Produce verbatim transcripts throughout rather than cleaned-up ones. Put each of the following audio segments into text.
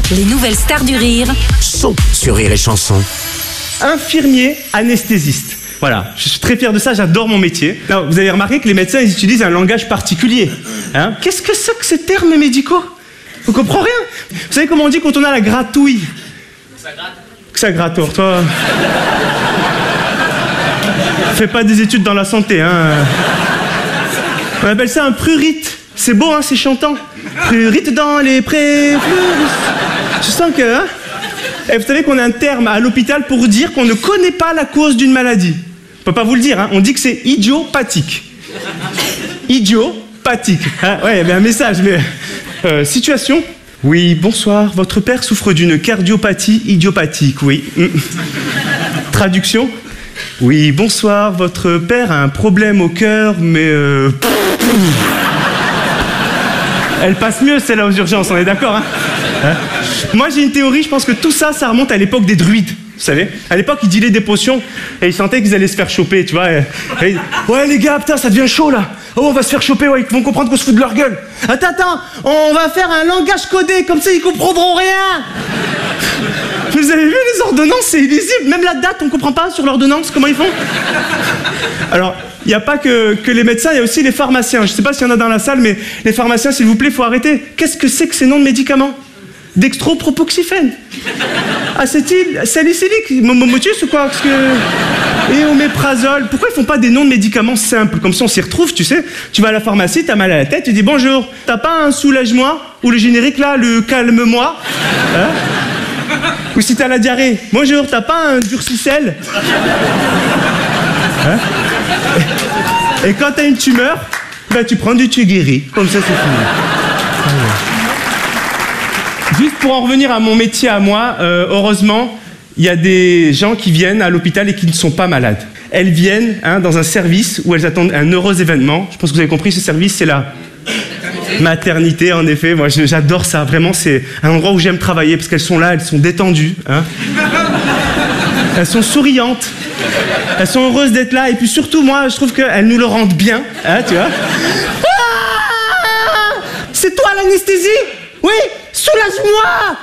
Les nouvelles stars du rire sont sur Rire et Chanson. Infirmier anesthésiste. Voilà, je suis très fier de ça, j'adore mon métier. Alors, vous avez remarqué que les médecins, ils utilisent un langage particulier. Hein? Qu'est-ce que c'est que ces termes médicaux? On comprend rien. Vous savez comment on dit quand on a la gratouille? Que ça gratte. Que ça gratte, or, toi. Fais pas des études dans la santé, hein. On appelle ça un prurite. C'est beau, hein, c'est chantant. Prurite dans les prés. Je sens que, hein. Et vous savez qu'on a un terme à l'hôpital pour dire qu'on ne connaît pas la cause d'une maladie. On peut pas vous le dire, hein. On dit que c'est idiopathique. Idiopathique. Hein, ouais, il y avait un message, mais... Euh, situation? Oui, bonsoir. Votre père souffre d'une cardiopathie idiopathique, oui. Mm. Traduction? Oui, bonsoir. Votre père a un problème au cœur, mais... Euh... Elle passe mieux, celle-là, aux urgences, on est d'accord, hein? Hein? Moi, j'ai une théorie, je pense que tout ça, ça remonte à l'époque des druides, vous savez. À l'époque, ils dealaient des potions, et ils sentaient qu'ils allaient se faire choper, tu vois. Et, et, ouais, les gars, putain, ça devient chaud, là. Oh, on va se faire choper, ouais, ils vont comprendre qu'on se fout de leur gueule. Attends, attends, on va faire un langage codé, comme ça, ils comprendront rien. Vous avez vu les ordonnances, c'est illisible. Même la date, on comprend pas sur l'ordonnance, comment ils font. Alors, il n'y a pas que, que les médecins, il y a aussi les pharmaciens. Je ne sais pas s'il y en a dans la salle, mais les pharmaciens, s'il vous plaît, il faut arrêter. Qu'est-ce que c'est que ces noms de médicaments? Dextropropoxyphène, acétyl, salicylique, momotus ou quoi? Parce que... Et oméprazole. Pourquoi ils font pas des noms de médicaments simples? Comme ça, on s'y retrouve, tu sais. Tu vas à la pharmacie, t'as mal à la tête, tu dis bonjour. T'as pas un soulage-moi? Ou le générique là, le calme-moi? Hein? Ou si t'as la diarrhée, bonjour, t'as pas un durcicel? Hein? Et quand t'as une tumeur, ben tu prends du Tuguéry. Comme ça, c'est fini. Juste pour en revenir à mon métier à moi, euh, heureusement, il y a des gens qui viennent à l'hôpital et qui ne sont pas malades. Elles viennent hein, dans un service où elles attendent un heureux événement. Je pense que vous avez compris, ce service, c'est la maternité, en effet. Moi, j'adore ça. Vraiment, c'est un endroit où j'aime travailler parce qu'elles sont là, elles sont détendues. Hein. Elles sont souriantes. Elles sont heureuses d'être là. Et puis surtout, moi, je trouve qu'elles nous le rendent bien. Hein, tu vois. Ah, c'est toi l'anesthésie? Oui, soulage-moi.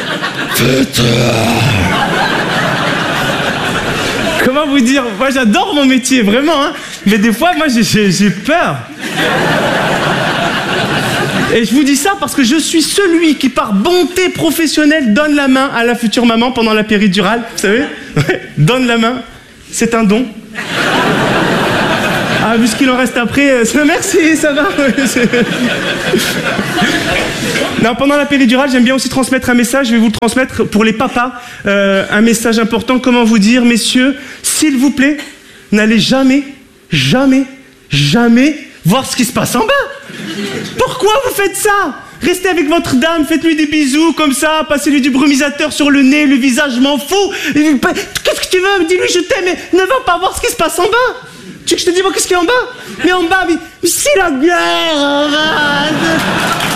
Comment vous dire? Moi, j'adore mon métier, vraiment. Hein. Mais des fois, moi, j'ai, j'ai peur. Et je vous dis ça parce que je suis celui qui, par bonté professionnelle, donne la main à la future maman pendant la péridurale. Vous savez? Ouais, donne la main. C'est un don. Ah, vu ce qu'il en reste après, euh, merci, ça va. Non, pendant la péridurale, j'aime bien aussi transmettre un message. Je vais vous le transmettre pour les papas. Euh, un message important. Comment vous dire, messieurs, s'il vous plaît, n'allez jamais, jamais, jamais voir ce qui se passe en bas. Pourquoi vous faites ça? Restez avec votre dame, faites-lui des bisous comme ça, passez-lui du brumisateur sur le nez, le visage, je m'en fous. Qu'est-ce que tu veux? Dis-lui je t'aime, mais ne va pas voir ce qui se passe en bas. Tu veux que je te dise moi qu'est-ce qu'il y a en bas? Mais en bas, mais, mais c'est la guerre en bas.